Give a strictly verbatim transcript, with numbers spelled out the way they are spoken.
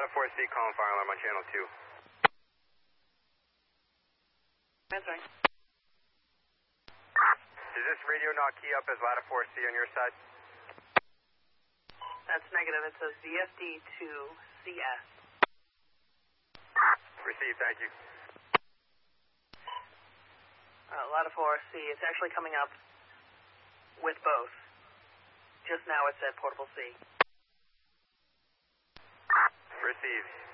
Ladder four C, calling fire alarm on channel two. Answering. Is this radio not key up as Ladder four C on your side? That's negative. It says Z F D two C S. Received, thank you. Uh, Ladder four C, it's actually coming up with both. Just now it said portable C. Received.